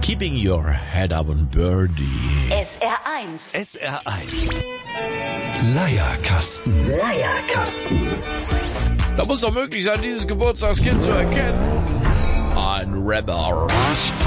Keeping Your Head Up and Birdie. SR1. SR1. Leierkasten. Da muss doch möglich sein, dieses Geburtstagskind zu erkennen. Ein Rapper.